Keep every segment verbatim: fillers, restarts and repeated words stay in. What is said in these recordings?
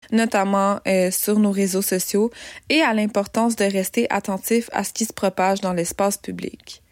notamment euh, sur nos réseaux sociaux, et à l'importance de rester attentif à ce qui se propage dans l'espace public.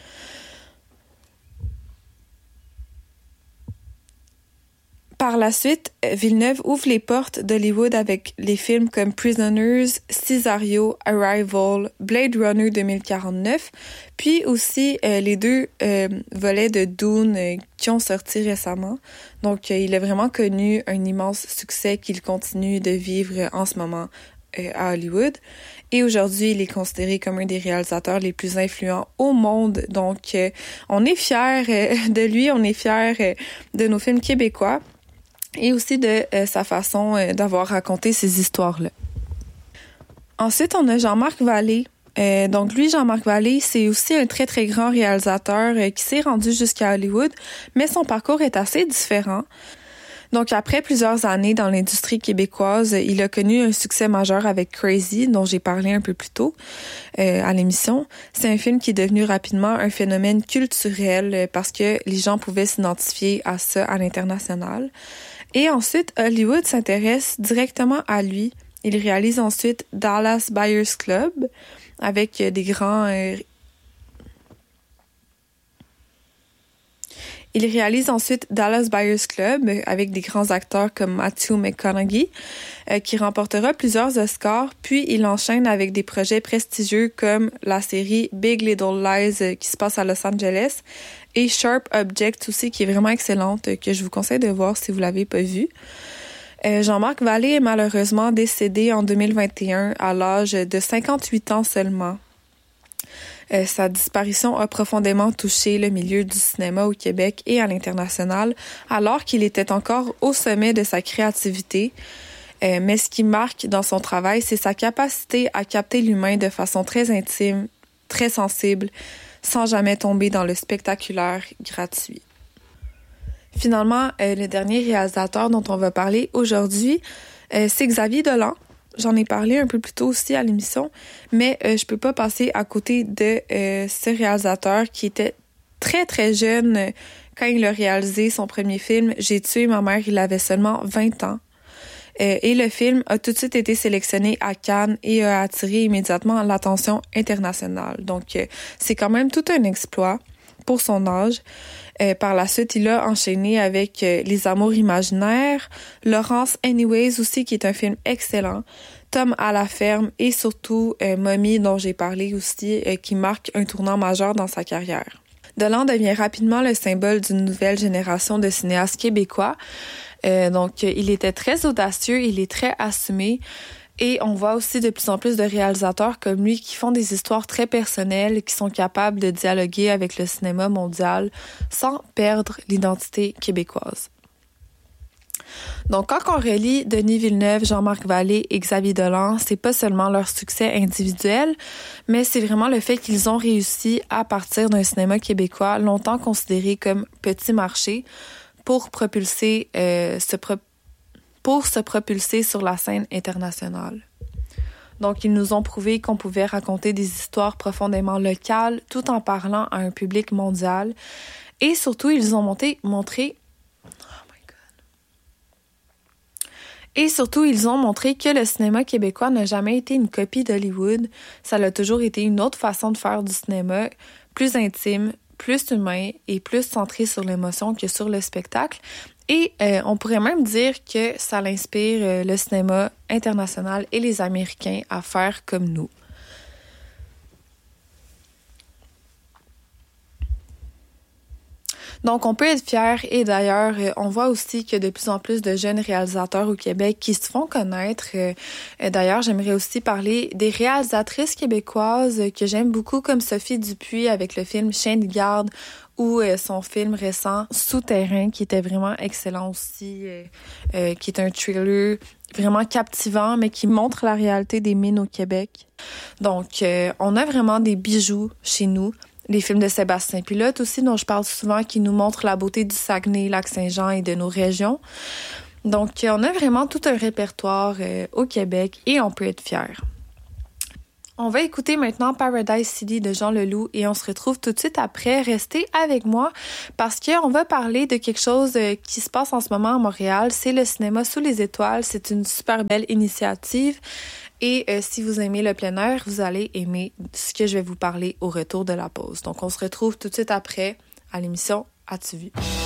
Par la suite, Villeneuve ouvre les portes d'Hollywood avec les films comme Prisoners, Cesario, Arrival, Blade Runner deux mille quarante-neuf, puis aussi euh, les deux euh, volets de Dune euh, qui ont sorti récemment. Donc, euh, il a vraiment connu un immense succès qu'il continue de vivre en ce moment euh, à Hollywood. Et aujourd'hui, il est considéré comme un des réalisateurs les plus influents au monde. Donc, euh, on est fiers euh, de lui, on est fiers euh, de nos films québécois. Et aussi de euh, sa façon euh, d'avoir raconté ces histoires-là. Ensuite, on a Jean-Marc Vallée. Euh, donc lui, Jean-Marc Vallée, c'est aussi un très, très grand réalisateur euh, qui s'est rendu jusqu'à Hollywood, mais son parcours est assez différent. Donc, après plusieurs années dans l'industrie québécoise, il a connu un succès majeur avec Crazy, dont j'ai parlé un peu plus tôt euh, à l'émission. C'est un film qui est devenu rapidement un phénomène culturel euh, parce que les gens pouvaient s'identifier à ça à l'international. Et ensuite, Hollywood s'intéresse directement à lui. Il réalise ensuite Dallas Buyers Club avec des grands... Euh, il réalise ensuite Dallas Buyers Club avec des grands acteurs comme Matthew McConaughey, euh, qui remportera plusieurs Oscars. Puis il enchaîne avec des projets prestigieux comme la série Big Little Lies euh, qui se passe à Los Angeles et Sharp Objects aussi, qui est vraiment excellente, euh, que je vous conseille de voir si vous l'avez pas vue. Euh, Jean-Marc Vallée est malheureusement décédé en deux mille vingt et un à l'âge de cinquante-huit ans seulement. Euh, sa disparition a profondément touché le milieu du cinéma au Québec et à l'international, alors qu'il était encore au sommet de sa créativité. Euh, mais ce qui marque dans son travail, c'est sa capacité à capter l'humain de façon très intime, très sensible, sans jamais tomber dans le spectaculaire gratuit. Finalement, euh, le dernier réalisateur dont on va parler aujourd'hui, euh, c'est Xavier Dolan. J'en ai parlé un peu plus tôt aussi à l'émission, mais euh, je peux pas passer à côté de euh, ce réalisateur qui était très très jeune euh, quand il a réalisé son premier film. J'ai tué ma mère, il avait seulement vingt ans. Euh, et le film a tout de suite été sélectionné à Cannes et a attiré immédiatement l'attention internationale. Donc euh, c'est quand même tout un exploit pour son âge. Euh, par la suite, il a enchaîné avec euh, Les Amours imaginaires, Laurence Anyways aussi, qui est un film excellent, Tom à la ferme et surtout euh, Mommy, dont j'ai parlé aussi, euh, qui marque un tournant majeur dans sa carrière. Dolan devient rapidement le symbole d'une nouvelle génération de cinéastes québécois. Euh, donc, il était très audacieux, il est très assumé. Et on voit aussi de plus en plus de réalisateurs comme lui qui font des histoires très personnelles, qui sont capables de dialoguer avec le cinéma mondial sans perdre l'identité québécoise. Donc, quand on relie Denis Villeneuve, Jean-Marc Vallée et Xavier Dolan, c'est pas seulement leur succès individuel, mais c'est vraiment le fait qu'ils ont réussi à partir d'un cinéma québécois longtemps considéré comme petit marché pour propulser euh, ce pro- pour se propulser sur la scène internationale. Donc, ils nous ont prouvé qu'on pouvait raconter des histoires profondément locales tout en parlant à un public mondial. Et surtout, ils ont monté, montré... Oh my God. Et surtout, ils ont montré que le cinéma québécois n'a jamais été une copie d'Hollywood. Ça a toujours été une autre façon de faire du cinéma, plus intime, plus humain et plus centré sur l'émotion que sur le spectacle. Et euh, on pourrait même dire que ça l'inspire euh, le cinéma international et les Américains à faire comme nous. Donc, on peut être fier et d'ailleurs, euh, on voit aussi qu'il y a de plus en plus de jeunes réalisateurs au Québec qui se font connaître. Euh, d'ailleurs, j'aimerais aussi parler des réalisatrices québécoises que j'aime beaucoup, comme Sophie Dupuis avec le film Chien de garde ou euh, son film récent Souterrain, qui était vraiment excellent aussi, euh, euh, qui est un thriller vraiment captivant, mais qui montre la réalité des mines au Québec. Donc, euh, on a vraiment des bijoux chez nous. Les films de Sébastien Pilote aussi, dont je parle souvent, qui nous montrent la beauté du Saguenay, Lac-Saint-Jean et de nos régions. Donc, on a vraiment tout un répertoire euh, au Québec et on peut être fiers. On va écouter maintenant Paradise City de Jean Leloup et on se retrouve tout de suite après. Restez avec moi parce qu'on va parler de quelque chose qui se passe en ce moment à Montréal. C'est le cinéma sous les étoiles. C'est une super belle initiative. Et euh, si vous aimez le plein air, vous allez aimer ce que je vais vous parler au retour de la pause. Donc, on se retrouve tout de suite après à l'émission As-tu vu?